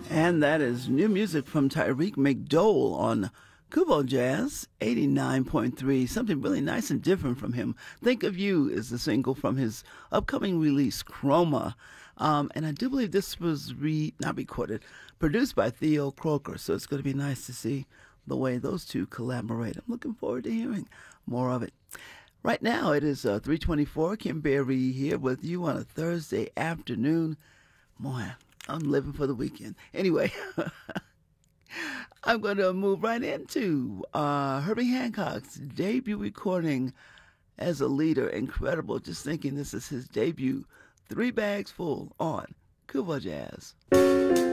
And that is new music from Tyreek McDowell on Kubo Jazz 89.3. Something really nice and different from him. Think of You is the single from his upcoming release, Chroma. And I do believe this was not recorded, produced by Theo Croker. So it's going to be nice to see the way those two collaborate. I'm looking forward to hearing more of it. Right now it is 3:24. Kim Berry here with you on a Thursday afternoon. Boy, I'm living for the weekend. Anyway, I'm going to move right into Herbie Hancock's debut recording as a leader. Incredible. Just thinking this is his debut. 3 Bags Full on Kuba Jazz.